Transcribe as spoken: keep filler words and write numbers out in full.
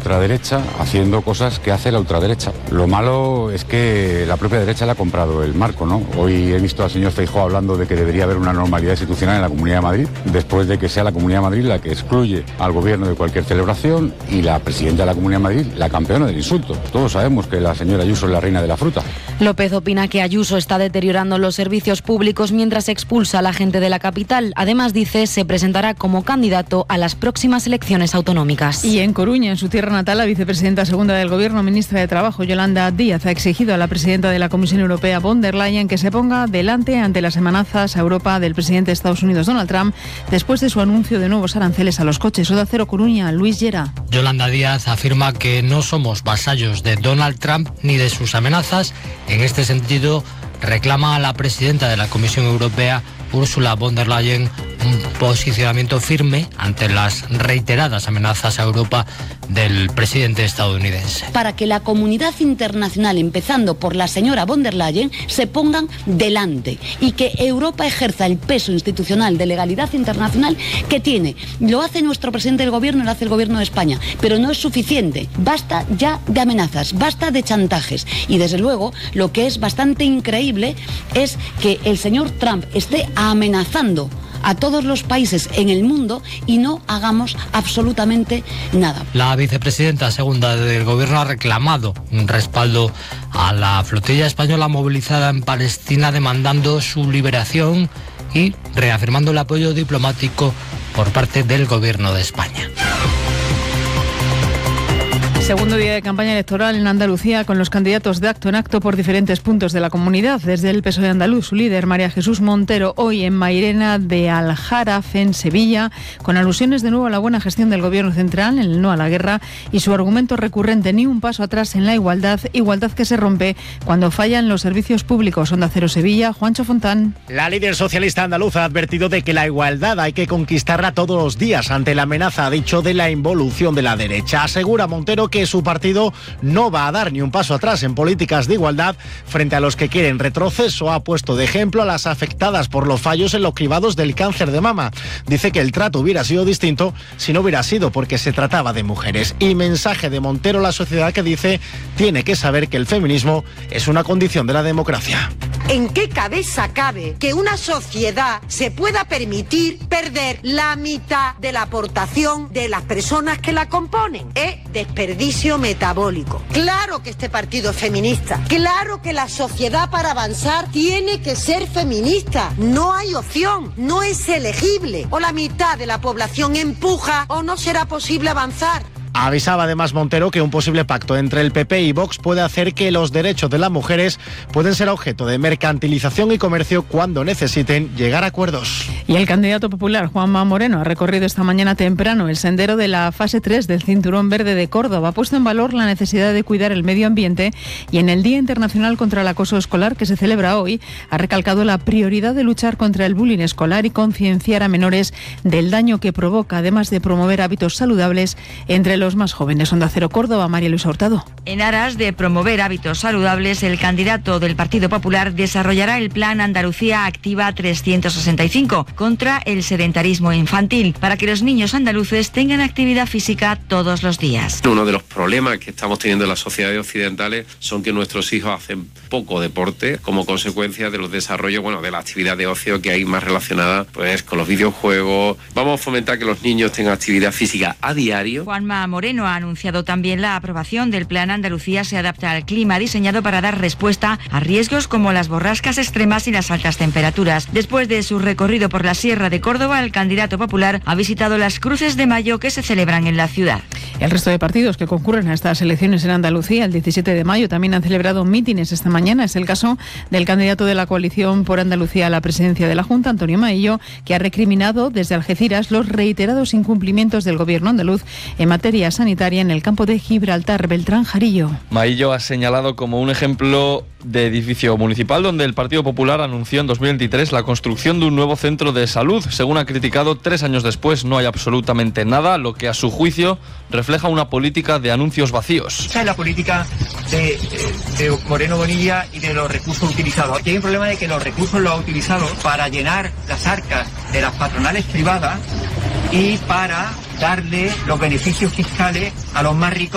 ultraderecha haciendo cosas que hace la ultraderecha. Lo malo es que la propia derecha le ha comprado el marco, ¿no? Hoy he visto al señor Feijóo hablando de que debería haber una normalidad institucional en la Comunidad de Madrid, después de que sea la Comunidad de Madrid la que excluye al gobierno de cualquier celebración y la presidenta de la Comunidad de Madrid la campeona del insulto. Todos sabemos que la señora Ayuso es la reina de la fruta. López opina que Ayuso está deteriorando los servicios públicos mientras expulsa a la gente de la capital. Además, dice, se presentará como candidato a las próximas elecciones autonómicas. Y en Coruña, en su tierra natal, la vicepresidenta segunda del Gobierno, ministra de Trabajo, Yolanda Díaz, ha exigido a la presidenta de la Comisión Europea, von der Leyen, que se ponga delante ante las amenazas a Europa del presidente de Estados Unidos, Donald Trump, después de su anuncio de nuevos aranceles a los coches. Onda Cero Coruña, Luis Llera. Yolanda Díaz afirma que no somos vasallos de Donald Trump ni de sus amenazas. En este sentido, reclama a la presidenta de la Comisión Europea, Ursula von der Leyen, un posicionamiento firme ante las reiteradas amenazas a Europa del presidente estadounidense. Para que la comunidad internacional, empezando por la señora von der Leyen, se pongan delante y que Europa ejerza el peso institucional de legalidad internacional que tiene. Lo hace nuestro presidente del gobierno, lo hace el gobierno de España, pero no es suficiente. Basta ya de amenazas, basta de chantajes. Y desde luego, lo que es bastante increíble es que el señor Trump esté amenazando a todos los países en el mundo y no hagamos absolutamente nada. La vicepresidenta segunda del gobierno ha reclamado un respaldo a la flotilla española movilizada en Palestina, demandando su liberación y reafirmando el apoyo diplomático por parte del gobierno de España. Segundo día de campaña electoral en Andalucía, con los candidatos de acto en acto por diferentes puntos de la comunidad. Desde el P S O E andaluz, su líder, María Jesús Montero, hoy en Mairena de Aljaraf, en Sevilla, con alusiones de nuevo a la buena gestión del gobierno central, en el no a la guerra, y su argumento recurrente, ni un paso atrás en la igualdad, igualdad que se rompe cuando fallan los servicios públicos. Onda Cero Sevilla, Juancho Fontán. La líder socialista andaluza ha advertido de que la igualdad hay que conquistarla todos los días ante la amenaza, ha dicho, de la involución de la derecha. Asegura Montero que que su partido no va a dar ni un paso atrás en políticas de igualdad frente a los que quieren retroceso. Ha puesto de ejemplo a las afectadas por los fallos en los cribados del cáncer de mama. Dice que el trato hubiera sido distinto si no hubiera sido porque se trataba de mujeres. Y mensaje de Montero a la sociedad que dice tiene que saber que el feminismo es una condición de la democracia. ¿En qué cabeza cabe que una sociedad se pueda permitir perder la mitad de la aportación de las personas que la componen? Es desperdicio metabólico. Claro que este partido es feminista. Claro que la sociedad para avanzar tiene que ser feminista. No hay opción, no es elegible. O la mitad de la población empuja o no será posible avanzar. Avisaba además Montero que un posible pacto entre el P P y Vox puede hacer que los derechos de las mujeres pueden ser objeto de mercantilización y comercio cuando necesiten llegar a acuerdos. Y el candidato popular Juanma Moreno ha recorrido esta mañana temprano el sendero de la fase tres del Cinturón Verde de Córdoba. Ha puesto en valor la necesidad de cuidar el medio ambiente y en el Día Internacional contra el Acoso Escolar, que se celebra hoy, ha recalcado la prioridad de luchar contra el bullying escolar y concienciar a menores del daño que provoca, además de promover hábitos saludables entre los los más jóvenes. Onda Cero Córdoba, María Luisa Hurtado. En aras de promover hábitos saludables, el candidato del Partido Popular desarrollará el Plan Andalucía Activa trescientos sesenta y cinco contra el sedentarismo infantil, para que los niños andaluces tengan actividad física todos los días. Uno de los problemas que estamos teniendo en las sociedades occidentales son que nuestros hijos hacen poco deporte como consecuencia de los desarrollos, bueno, de la actividad de ocio que hay más relacionada pues con los videojuegos. Vamos a fomentar que los niños tengan actividad física a diario. Juanma Moreno ha anunciado también la aprobación del Plan Andalucía se adapta al clima, diseñado para dar respuesta a riesgos como las borrascas extremas y las altas temperaturas. Después de su recorrido por la Sierra de Córdoba, el candidato popular ha visitado las Cruces de Mayo que se celebran en la ciudad. El resto de partidos que concurren a estas elecciones en Andalucía el diecisiete de mayo también han celebrado mítines esta mañana. Es el caso del candidato de la coalición por Andalucía a la presidencia de la Junta, Antonio Maillo, que ha recriminado desde Algeciras los reiterados incumplimientos del gobierno andaluz en materia sanitaria en el campo de Gibraltar. Beltrán Jarillo. Maillo ha señalado como un ejemplo de edificio municipal donde el Partido Popular anunció en dos mil veintitrés la construcción de un nuevo centro de salud. Según ha criticado, tres años después no hay absolutamente nada, lo que a su juicio refleja una política de anuncios vacíos. Esa es la política de, de Moreno Bonilla y de los recursos utilizados. Aquí hay un problema de que los recursos los ha utilizado para llenar las arcas de las patronales privadas y para darle los beneficios fiscales a los más ricos.